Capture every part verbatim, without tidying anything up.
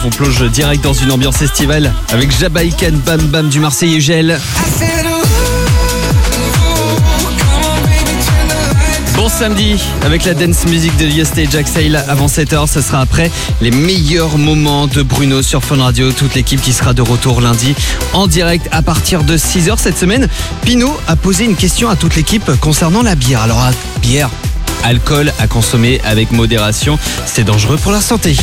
On plonge direct dans une ambiance estivale avec Jamaïcaine Bam Bam du Marseillais Gel. Bon samedi avec la dance music de Yesté et Jack Sale avant sept heures. Ce sera après les meilleurs moments de Bruno sur Fun Radio. Toute l'équipe qui sera de retour lundi en direct à partir de six heures cette semaine. Pino a posé une question à toute l'équipe concernant la bière. Alors, la bière, alcool à consommer avec modération, c'est dangereux pour la santé.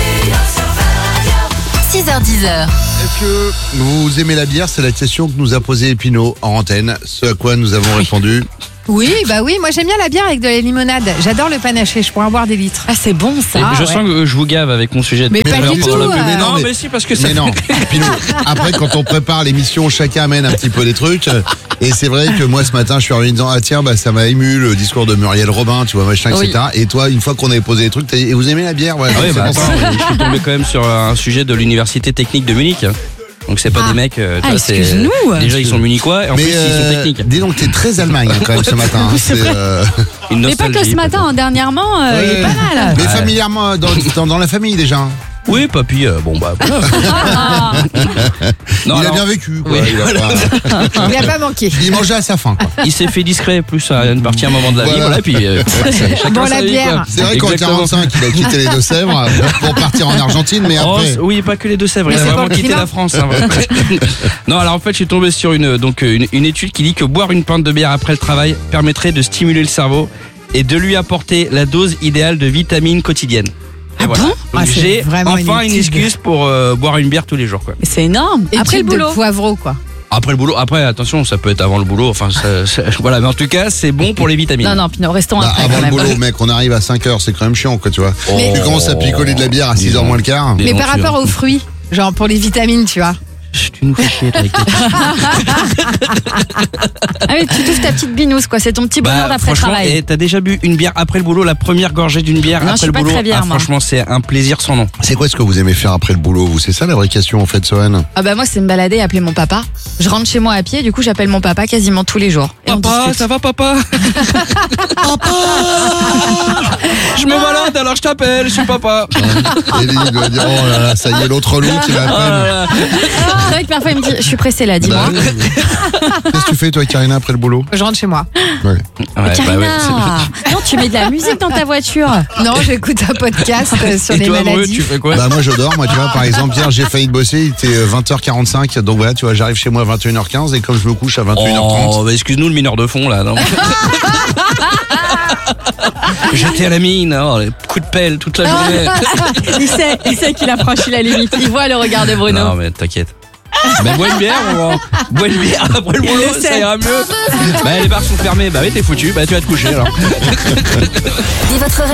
six heures dix. Est-ce que vous aimez la bière? C'est la question que nous a posée Pino en antenne. Ce à quoi nous avons répondu. Oui, bah oui, moi j'aime bien la bière avec de la limonade. J'adore le panaché, je pourrais en boire des litres. Ah, c'est bon ça. je ouais. sens que je vous gave avec mon sujet. De Mais tout à pas l'heure du pendant tout, la pub. euh. Mais non, mais- mais si, parce que ça Mais non, Pino, après quand on prépare l'émission, chacun amène un petit peu des trucs. Et c'est vrai que moi ce matin, je suis revenu en disant, ah tiens, bah, ça m'a ému le discours de Muriel Robin, tu vois, machin, Oui. et cetera. Et toi, une fois qu'on avait posé des trucs, t'as dit, et vous aimez la bière? Ouais, Ah oui, c'est bah, bon, ça. attends, je suis tombé quand même sur un sujet de l'université technique de Munich. Donc c'est pas Ah. des mecs. euh, tu Ah, vois, c'est- excuse-nous. Déjà ils sont munichois et en Mais plus ils sont euh, techniques. dis donc, t'es très Allemagne hein, quand même ce matin. hein. C'est, euh, Une Mais pas que nostalgie, ce matin, hein, dernièrement, euh, il est ouais. pas mal. Mais familièrement, dans, dans, dans la famille déjà. hein. Oui, papy, euh, bon bah. voilà. Ah, Non, il alors, a bien vécu. Quoi. Oui, il, a voilà. pas- Il n'a pas manqué. il mangeait à sa faim. Quoi. il s'est fait discret plus à une partie à un moment de la vie, Voilà. voilà, puis euh, chacun Bon, sa la vie, bière. quoi. C'est vrai qu'en Exactement. quarante-cinq, il a quitté les Deux-Sèvres pour partir en Argentine, mais Oh, après. c- oui, pas que les Deux-Sèvres, Mais il a c'est vraiment pour le quitté climat. la France. hein, vraiment. Non, alors en fait, je suis tombé sur une, donc, une, une étude qui dit que boire une pinte de bière après le travail permettrait de stimuler le cerveau et de lui apporter la dose idéale de vitamines quotidiennes. Et Ah voilà. bon Donc, Ah, c'est j'ai vraiment enfin une une, étude. excuse pour euh, boire une bière tous les jours. Quoi. mais c'est énorme. Après le Étude boulot. de poivreau, quoi. Après le boulot, après attention, ça peut être avant le boulot. Enfin, ça- ça- voilà, mais en tout cas, c'est bon pour les vitamines. Non, non, Pino, restons Bah, après avant quand le même. boulot, mec, on arrive à cinq heures, c'est quand même chiant, quoi, tu vois. Mais- Tu commences à picoler de la bière à six heures moins le quart. Des Mais par aventures. rapport aux fruits, genre pour les vitamines, tu vois. Chut, tu nous fais chier toi, avec tes Ah oui, tu touffes ta petite binouse, quoi. C'est ton petit bonheur Bah, d'après franchement, travail. et t'as déjà bu une bière après le boulot, la première gorgée d'une bière Non, je après suis le pas boulot. très bière, ah, moi. franchement, c'est un plaisir sans nom. C'est quoi ce que vous aimez faire après le boulot, vous? C'est ça la vraie question, en fait, Sohan? Ah bah moi, c'est me balader et appeler mon papa. Je rentre chez moi à pied, du coup, j'appelle mon papa quasiment tous les jours. Et on Papa, discute. ça va, papa? Papa! Je me balade, alors je t'appelle, je suis papa. Et lui, il doit dire, oh là là, ça y est, l'autre loup, il a à peine. C'est vrai que parfois, il me dit, je suis pressée là, dis-moi. Bah, qu'est-ce que tu fais, toi, Karina, après le boulot? Je rentre chez moi. Ouais. Ouais, bah Karina, ouais, c'est- non, tu mets de la musique dans ta voiture. Non, j'écoute un podcast euh, sur Et les toi, Bruno, maladies. tu fais quoi? Bah, moi, je dors, moi, tu vois, par exemple, hier, j'ai failli bosser, il était vingt heures quarante-cinq, donc voilà, tu vois, j'arrive chez moi à vingt et une heures quinze, et comme je me couche à vingt et une heures trente. Oh, bah excuse-nous le mineur de fond là. Non J'étais à la mine, oh, les coups de pelle toute la journée. Il sait, il sait qu'il a franchi la limite. Il voit le regard de Bruno. Non mais t'inquiète. Bah bois une bière, on va... bois une bière après le boulot, ça ira mieux. Bah les bars sont fermés, bah oui t'es foutu, bah tu vas te coucher alors. Dis votre